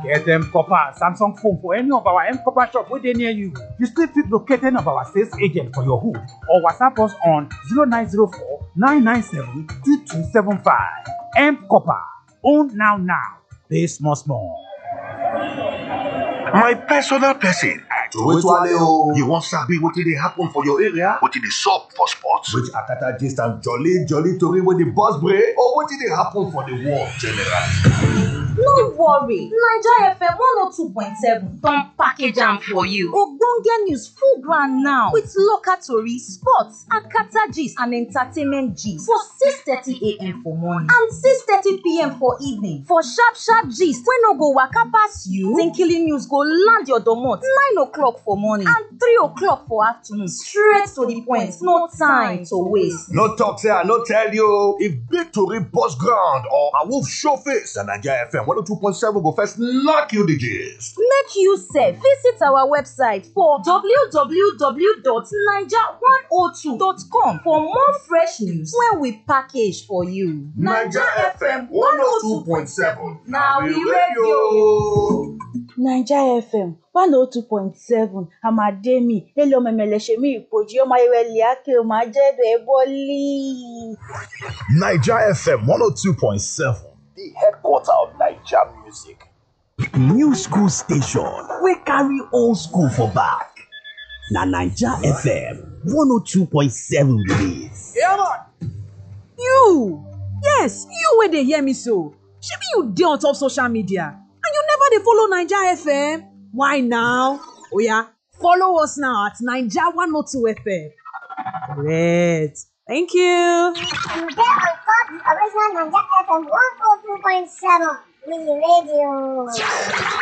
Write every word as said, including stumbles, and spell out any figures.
Get M Copper and Samsung phone for any of our M Copper shop within near you. You still fit locate any of our sales agent for your hood or WhatsApp us on zero nine zero four nine nine seven two two seven five. M Copper. Own now now. Pay small small. My personal person. You want sabi wetin dey happen for your area? Wetin dey sup for sports? Which akata gist and jolly jolly tori wey dey burst brain? Or wetin dey happen for the world generally? No worry, Naija F M one oh two point seven don package am for you. Ogbonge news full ground now with local tori, sports, akata gist and entertainment gist for six thirty a m for morning and six thirty p m for evening. For sharp sharp gist wey no go waka pass you, Tinkily news go land your domot nine o'clock for morning and three o'clock for afternoon. Straight to the point, no time to waste. No talk say I no tell you. If big tori burst ground or a wolf show face, na Naija F M one oh two point seven go first knock you the gist. Make you sef visit our website for w w w dot naija one oh two dot com for more fresh news wey we package for you. Naija F M one oh two point seven na we radio. Naija F M one oh two point seven Amademi Hello Memeleshemi Ipoji Omayeweli Ake Omajedo Eboli. Naija F M one oh two point seven, the headquarters of Naija music. New school station we carry old school for back. Na Naija F M one oh two point seven release. Yeah, man. You, yes, you wey dey hear me so. Shebi you dey on top social media and you never dey follow Naija F M? Why now? Oh yeah, follow us now at Naija one oh two F M. Great. Thank you. You get on top the original Naija F M one oh two point seven, we radio.